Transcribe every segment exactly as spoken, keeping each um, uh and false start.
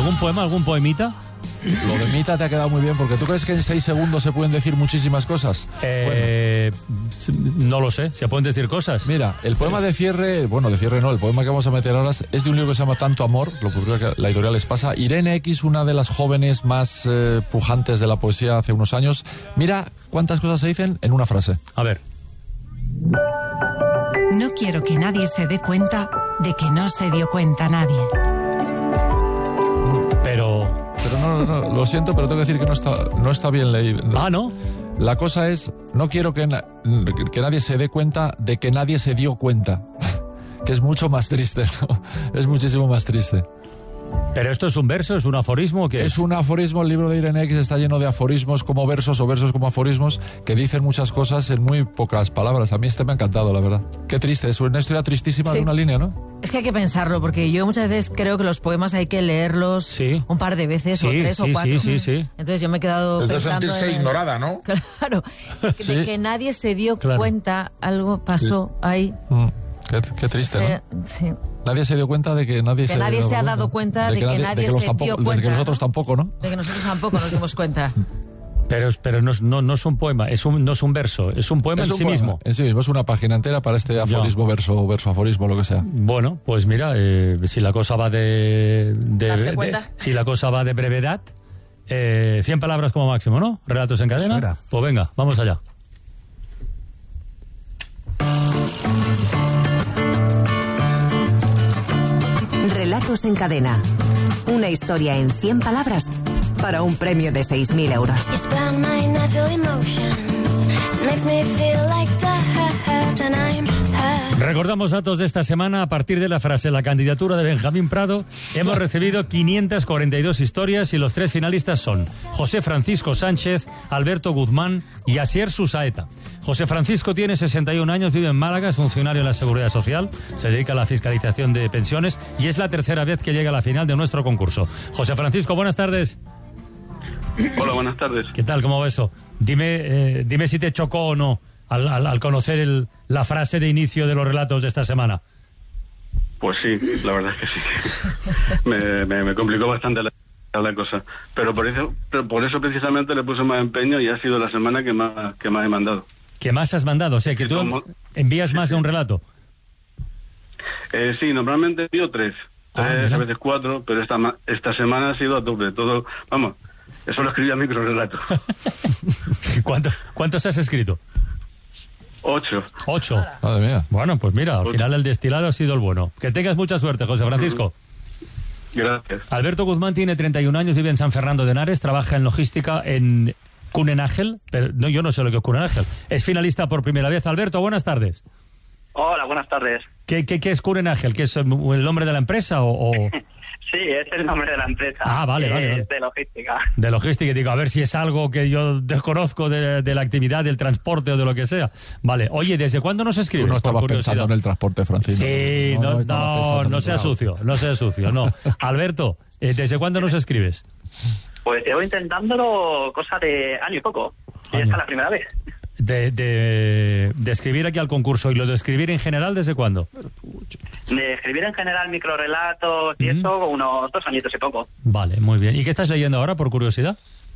¿Algún poema, algún poemita? Lo de Mita te ha quedado muy bien, porque ¿tú crees que en seis segundos se pueden decir muchísimas cosas? Eh, bueno. No lo sé, ¿se pueden decir cosas? Mira, el poema de cierre, bueno, de cierre no, el poema que vamos a meter ahora es de un libro que se llama Tanto Amor, lo que la editorial les pasa. Irene X, una de las jóvenes más eh, pujantes de la poesía hace unos años. Mira cuántas cosas se dicen en una frase. A ver. No quiero que nadie se dé cuenta de que no se dio cuenta nadie. Pero... Pero no, no, no, lo siento, pero tengo que decir que no está, no está bien leído. Ah, ¿no? La cosa es, no quiero que, na- que nadie se dé cuenta de que nadie se dio cuenta. Que es mucho más triste, ¿no? Es muchísimo más triste. ¿Pero esto es un verso, es un aforismo o qué es? Es un aforismo, el libro de Irene X está lleno de aforismos como versos o versos como aforismos que dicen muchas cosas en muy pocas palabras. A mí este me ha encantado, la verdad. Qué triste, es una historia tristísima Sí. de una línea, ¿no? Es que hay que pensarlo, porque yo muchas veces creo que los poemas hay que leerlos Sí. un par de veces, Sí, o tres sí, o cuatro. sí, sí, sí. Entonces yo me he quedado Es de pensando sentirse en- ignorada, ¿no? Claro, de Sí. que nadie se dio Claro. cuenta, algo pasó ahí. Mm, qué, qué triste, Eh, ¿no? sí. Nadie se dio cuenta de que nadie Que se nadie se ha dado cuenta de que nadie los se tampoco- dio de cuenta, que nosotros ¿no? tampoco, ¿no? De que nosotros tampoco nos dimos cuenta. Pero, pero no, es- no, no es un poema, es un, no es un verso, es un poema Es en un sí poema, mismo. En sí mismo, es una página entera para este aforismo, verso, verso, aforismo, lo que sea. Bueno, pues mira, eh, si la cosa va de... de- ¿Darse de- cuenta? si la cosa va de brevedad, eh, cien palabras como máximo, ¿no? Relatos en cadena. Eso era. Pues venga, vamos allá. Relatos en cadena. Una historia en cien palabras para un premio de seis mil euros. It's about my natural emotions. Makes me feel like that, and I'm hurt. Recordamos datos de esta semana. A partir de la frase La candidatura de Benjamín Prado, hemos recibido quinientas cuarenta y dos historias y los tres finalistas son José Francisco Sánchez, Alberto Guzmán y Asier Susaeta. José Francisco tiene sesenta y un años, vive en Málaga, es funcionario en la Seguridad Social, se dedica a la fiscalización de pensiones y es la tercera vez que llega a la final de nuestro concurso. José Francisco, buenas tardes. Hola, buenas tardes. ¿Qué tal? ¿Cómo va eso? Dime, eh, dime si te chocó o no al, al, al conocer el, la frase de inicio de los relatos de esta semana. Pues sí, la verdad es que sí. me, me, me complicó bastante la, la cosa. Pero por eso, pero por eso precisamente le puse más empeño y ha sido la semana que más, que más he mandado. ¿Qué más has mandado? O sea, que Sí, tú como- envías sí, más sí. de un relato. Eh, sí, normalmente envío tres. Ah, tres, mira. a veces cuatro, pero esta, ma- esta semana ha sido a tope. Todo, vamos, eso lo escribía micro relato. ¿Cuánto, ¿Cuántos has escrito? Ocho. Ocho. Madre mía. Bueno, pues mira, al Ocho. final el destilado ha sido el bueno. Que tengas mucha suerte, José Francisco. Gracias. Alberto Guzmán tiene treinta y un años, vive en San Fernando de Henares, trabaja en logística en Cunenagel, pero no, yo no sé lo que es Cunenagel. Es finalista por primera vez. Alberto, buenas tardes. Hola, buenas tardes. ¿Qué, qué, qué es Cunenagel? ¿Qué es el nombre de la empresa o, o Sí, es el nombre de la empresa. Ah, vale, eh, vale, vale. De logística. de logística? Y digo, a ver si es algo que yo desconozco de, de la actividad, del transporte o de lo que sea. Vale, oye, ¿desde cuándo nos Tú escribes? no Por estabas curiosidad. pensando en el transporte, Francisco. Sí, no, estabas no, pensando en no el sea transporte. sucio, no sea sucio, no. Alberto, eh, ¿desde cuándo nos escribes? Pues llevo intentándolo cosa de año y poco. Y Año. esta es la primera vez. De, de, de escribir aquí al concurso. ¿Y lo de escribir en general desde cuándo? De escribir en general microrelatos y Mm. eso, unos dos añitos y poco. Vale, muy bien. ¿Y qué estás leyendo ahora, por curiosidad?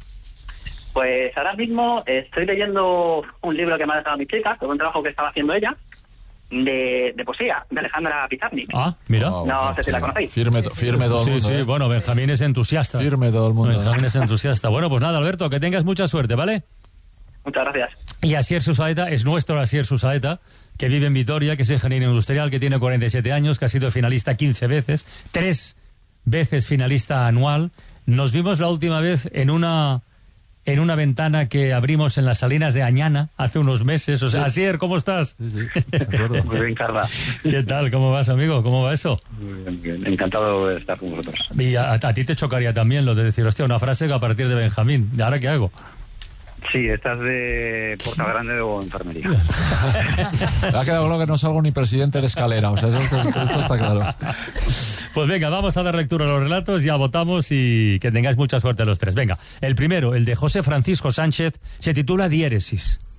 Pues ahora mismo estoy leyendo un libro que me ha dejado mi chica, de un trabajo que estaba haciendo ella, de, de poesía, de Alejandra Pizarnik. Ah, mira. Ah, No bueno, sé si la conocéis. Firme, to- firme todo el Sí, mundo. sí, ¿eh? bueno, Benjamín es entusiasta. Firme todo el mundo. ¿eh? Benjamín es entusiasta. Bueno, pues nada, Alberto, que tengas mucha suerte, ¿vale? Muchas gracias. Y Asier Susaeta es nuestro Asier Susaeta, que vive en Vitoria, que es ingeniero industrial, que tiene cuarenta y siete años, que ha sido finalista quince veces, tres veces finalista anual. Nos vimos la última vez en una en una ventana que abrimos en las Salinas de Añana hace unos meses. O sea, Asier, ¿cómo estás? Sí, sí, de acuerdo. Muy bien, Carla. ¿Qué tal? ¿Cómo vas, amigo? ¿Cómo va eso? Muy bien, bien. Encantado de estar con vosotros. Y a, a ti te chocaría también lo de decir, hostia, una frase que a partir de Benjamín. ¿Y ahora qué hago? Sí, estás de Puerta Grande o enfermería. Me ha quedado claro que no salgo ni presidente de escalera. O sea, eso, esto, esto está claro. Pues venga, vamos a dar lectura a los relatos, ya votamos y que tengáis mucha suerte los tres. Venga, el primero, el de José Francisco Sánchez, se titula Diéresis.